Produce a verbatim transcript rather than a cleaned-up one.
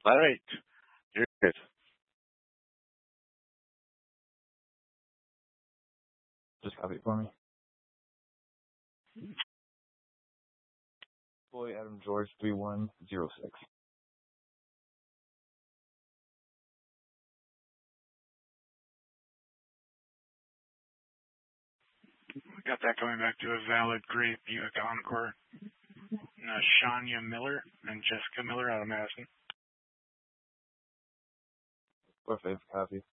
All right. You're good. Just copy it for me. Boy, Adam George, three one zero six. Got that coming back to a valid Great Buick Encore. Uh, Shania Miller and Jessica Miller out of Madison. Perfect copy.